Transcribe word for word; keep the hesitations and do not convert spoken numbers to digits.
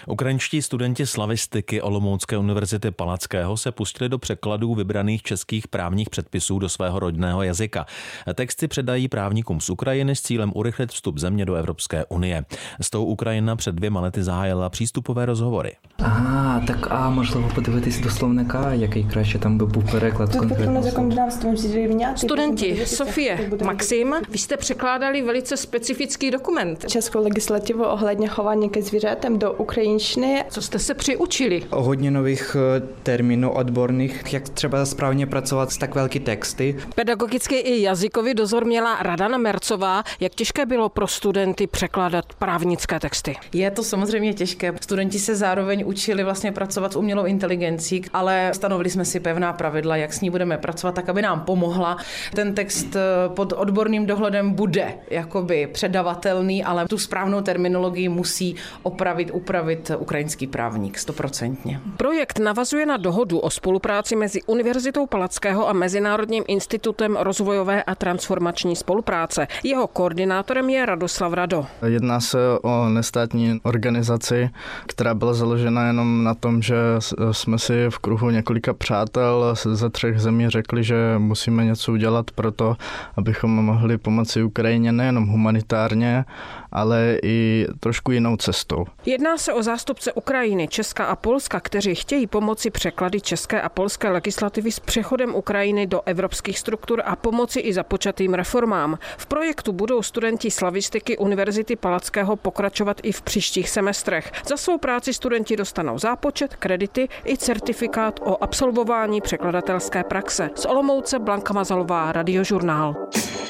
Ukrajinští studenti slavistiky Olomoucké univerzity Palackého se pustili do překladů vybraných českých právních předpisů do svého rodného jazyka. Texty předají právníkům z Ukrajiny s cílem urychlit vstup země do Evropské unie. S tou Ukrajina před dvěma lety zahájila přístupové rozhovory. А, так, а можливо подивитись до словника, який краще там би був переклад конкретно. Studenti Sofie, Maxim, vy jste překládali velice specifický dokument. Českou legislativu ohledně chování ke zvířatem do ukrajinštiny. Co jste se přiučili? Hodně nových termínů odborných, jak třeba správně pracovat s tak velký texty. Pedagogický i jazykový dozor měla Radana Mercová. Jak těžké bylo pro studenty překládat právnické texty? Je to samozřejmě těžké. Studenti se zároveň učili vlastně pracovat s umělou inteligencí, ale stanovili jsme si pevná pravidla, jak s ní budeme pracovat, tak aby nám pomohla. Ten text pod odborným dohledem bude jakoby předavatelný, ale tu správnou terminologii musí opravit, upravit ukrajinský právník stoprocentně. Projekt navazuje na dohodu o spolupráci mezi Univerzitou Palackého a Mezinárodním institutem rozvojové a transformační spolupráce. Jeho koordinátorem je Radoslav Rado. Jedná se o nestátní organizaci, která byla založena jenom na tom, že jsme si v kruhu několika přátel ze třech zemí řekli, že musíme něco udělat pro to, abychom mohli pomoci Ukrajině nejenom humanitárně, ale i trošku jinou cestou. Jedná se o zástupce Ukrajiny, Česka a Polska, kteří chtějí pomoci překlady české a polské legislativy s přechodem Ukrajiny do evropských struktur a pomoci i započatým reformám. V projektu budou studenti slavistiky Univerzity Palackého pokračovat i v příštích semestrech. Za svou práci studenti dostanou zápočet, kredity i certifikát o absolvování překladatelské praxe. Z Olomouce Blanka Mazalová, Radiožurnál.